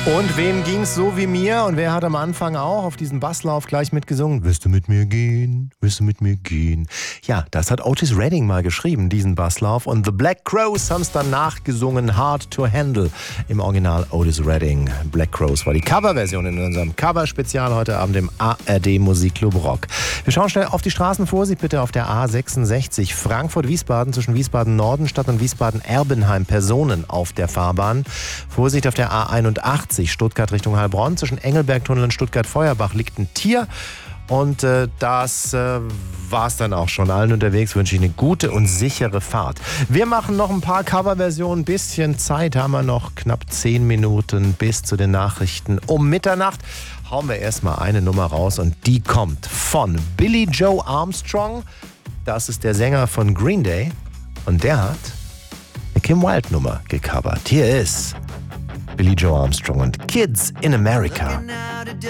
Und wem ging's so wie mir? Und wer hat am Anfang auch auf diesen Basslauf gleich mitgesungen? Wirst du mit mir gehen? Wirst du mit mir gehen? Ja, das hat Otis Redding mal geschrieben, diesen Basslauf. Und The Black Crowes haben es dann nachgesungen, Hard to Handle. Im Original Otis Redding. Black Crowes war die Coverversion in unserem Cover-Spezial heute Abend im ARD Musikclub Rock. Wir schauen schnell auf die Straßen. Vorsicht bitte auf der A66 Frankfurt-Wiesbaden zwischen Wiesbaden-Nordenstadt und Wiesbaden-Erbenheim. Personen auf der Fahrbahn. Vorsicht auf der A81 Stuttgart Richtung Heilbronn. Zwischen Engelbergtunnel und Stuttgart-Feuerbach liegt ein Tier. Und das war's dann auch schon. Allen unterwegs wünsche ich eine gute und sichere Fahrt. Wir machen noch ein paar Coverversionen. Ein bisschen Zeit haben wir noch. Knapp 10 Minuten bis zu den Nachrichten um Mitternacht. Hauen wir erstmal eine Nummer raus und die kommt von Billy Joe Armstrong. Das ist der Sänger von Green Day. Und der hat eine Kim Wilde-Nummer gecovert. Hier ist Billy Joe Armstrong und Kids in America.